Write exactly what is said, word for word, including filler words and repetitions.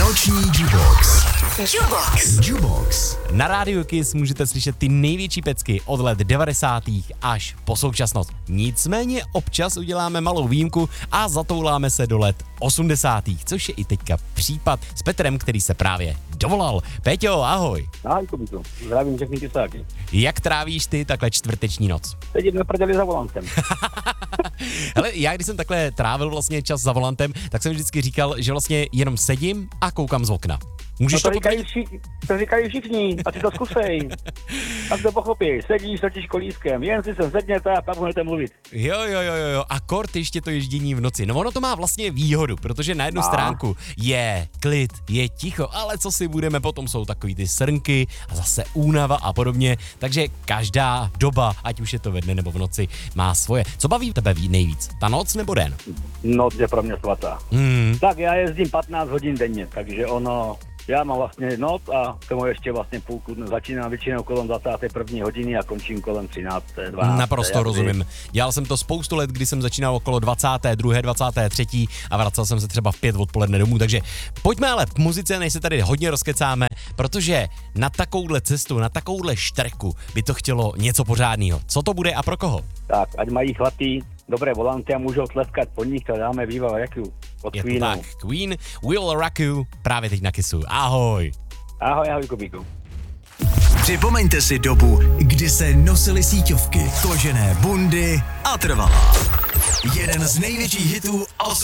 Noční Jukebox. Jukebox. Jukebox. Na rádiu Kiss můžete slyšet ty největší pecky od let devadesátých až po současnost. Nicméně občas uděláme malou výjimku a zatouláme se do let osmdesátých, což je i teďka případ s Petrem, který se právě dovolal. Péťo, ahoj. Ahoj, Kubiku. Zdravím všechny kysáky. Jak trávíš ty takhle čtvrteční noc? Sedím na prdeli za volantem. Hele, já když jsem takhle trávil vlastně čas za volantem, tak jsem vždycky říkal, že vlastně jenom sedím a koukám z okna. Můžeš No to, to říkají potvrdit? všichni, to říkají všichni, a ty to zkusej. Tak to pochopí, sedíš, točíš kolískem, jen si se sedněte a pak budete mluvit. Jo, jo, jo, jo, jo, a kort ještě to ježdění v noci. No ono to má vlastně výhodu, protože na jednu Má. stránku je klid, je ticho, ale co si budeme, potom jsou takový ty srnky a zase únava a podobně, takže každá doba, ať už je to ve dne nebo v noci, má svoje. Co baví tebe nejvíc, ta noc nebo den? Noc je pro mě svatá. Hmm. Tak já jezdím patnáct hodin denně, takže ono, já mám vlastně noc a k tomu ještě vlastně půlku dne. Začínám většinou kolem dvacáté první hodiny a končím kolem třinácté dvanácté Naprosto jazdy. rozumím. Dělal jsem to spoustu let, kdy jsem začínal okolo dvacáté druhé, dvacáté třetí a vracel jsem se třeba v pět odpoledne domů, takže pojďme ale k muzice, než se tady hodně rozkecáme, protože na takovouhle cestu, na takovouhle štrku by to chtělo něco pořádného. Co to bude a pro koho? Tak, ať mají chlapí dobré volanty a můžou tleskat po nich, to dáme Viva Raku od Je to Queenu. tak, Queen, Will Rock You, právě teď na Kissu. Ahoj. Ahoj, ahoj, Kubíku. Připomeňte si dobu, kdy se nosily síťovky, kožené bundy a trvala. Jeden z největších hitů